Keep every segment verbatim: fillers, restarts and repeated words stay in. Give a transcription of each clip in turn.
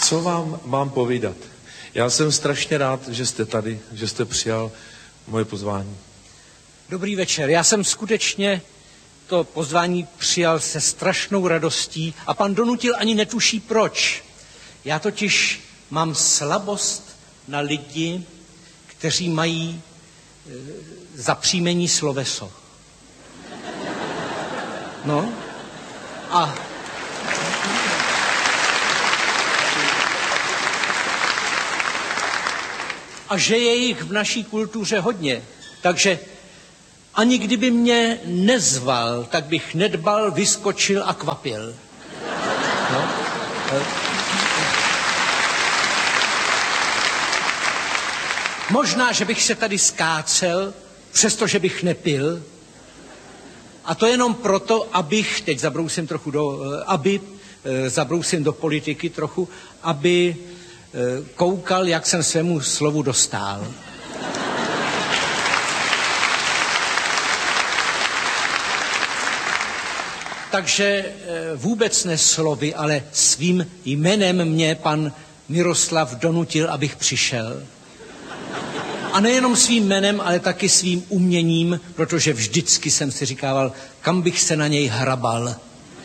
Co vám mám povídat? Já jsem strašně rád, že jste tady, že jste přijal moje pozvání. Dobrý večer. Já jsem skutečně to pozvání přijal se strašnou radostí a pan Donutil ani netuší proč. Já totiž mám slabost na lidi, kteří mají e, zapříjmení sloveso. No a a že je jich v naší kultuře hodně, takže ani kdyby mě nezval, tak bych nedbal, vyskočil a kvapil. No. Možná, že bych se tady skácel, přestože bych nepil. A to jenom proto, abych, teď zabrousím trochu do, aby, zabrousím do politiky trochu, aby koukal, jak jsem svému slovu dostál. Takže vůbec ne slovy, ale svým jménem mě pan Miroslav donutil, abych přišel. A nejenom svým jménem, ale taky svým uměním, protože vždycky jsem si říkával, kam bych se na něj hrabal.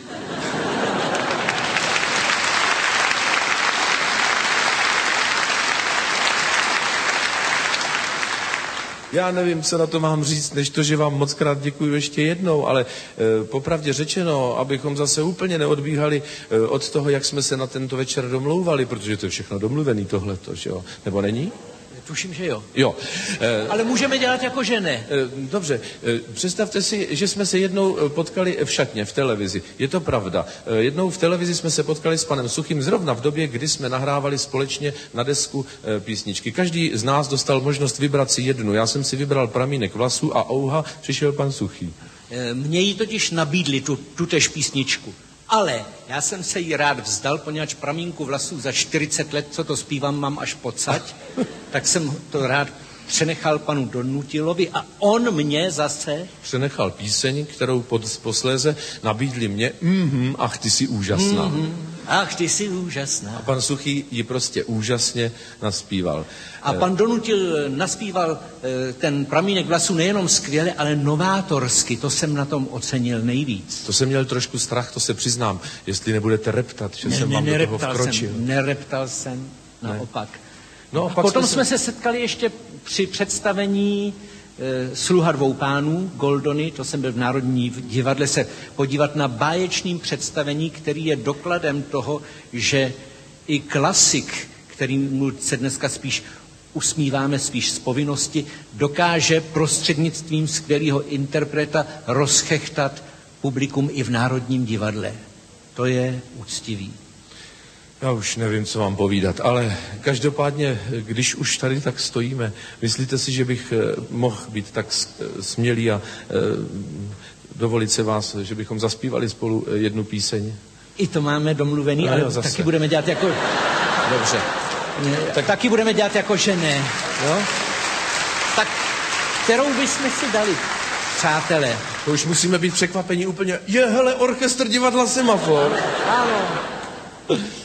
Já nevím, co na to mám říct, než to, že vám moc krát děkuji ještě jednou, ale e, popravdě řečeno, abychom zase úplně neodbíhali e, od toho, jak jsme se na tento večer domlouvali, protože to je všechno domluvený tohleto, že jo? Nebo není? Tuším, že jo. Jo. E, ale můžeme dělat jako, že ne. E, dobře, e, představte si, že jsme se jednou potkali v šatně, v televizi. Je to pravda. E, jednou v televizi jsme se potkali s panem Suchým zrovna v době, kdy jsme nahrávali společně na desku e, písničky. Každý z nás dostal možnost vybrat si jednu. Já jsem si vybral Pramínek vlasů a ouha, přišel pan Suchý. E, mně jí totiž nabídli tu, tutéž písničku. Ale já jsem se jí rád vzdal, poněvadž Pramínku vlasů za čtyřicet let, co to zpívám, mám až pocať, tak jsem to rád přenechal panu Donutilovi a on mě zase... Přenechal píseň, kterou pod, posléze nabídli mě, mhm, ach, ty jsi úžasná. Mm-hmm. Ach, ty jsi úžasná. A pan Suchý ji prostě úžasně naspíval. A pan Donutil naspíval ten Pramínek vlasů nejenom skvěle, ale novátorsky. To jsem na tom ocenil nejvíc. To jsem měl trošku strach, to se přiznám, jestli nebudete reptat, že ne, jsem ne, vám do toho vkročil. Jsem, nereptal jsem, naopak. No, a potom jsme se... se setkali ještě při představení e, Sluha dvou pánů, Goldony, to jsem byl v Národní divadle se podívat na báječným představení, který je dokladem toho, že i klasik, kterým se dneska spíš usmíváme spíš z povinnosti, dokáže prostřednictvím skvělého interpreta rozchechtat publikum i v Národním divadle. To je úctivý. Já už nevím, co vám povídat, ale každopádně, když už tady tak stojíme, myslíte si, že bych mohl být tak smělý a dovolit se vás, že bychom zaspívali spolu jednu píseň? I to máme domluvený, no, ale jo, taky budeme dělat jako... Dobře. Tak... Taky budeme dělat jako, že ne, jo? Tak kterou bychom si dali, přátelé? To už musíme být překvapení úplně. Je, hele, orchestr divadla Semafor. Ano.